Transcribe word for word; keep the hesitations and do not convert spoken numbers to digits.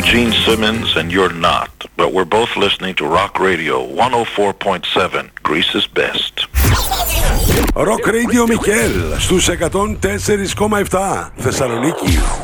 Gene Simmons and you're not, but we're both listening to Rock Radio one oh four point seven, Greece's best. Rock Radio Μικέλ στους εκατόν τέσσερα κόμμα επτά Θεσσαλονίκη.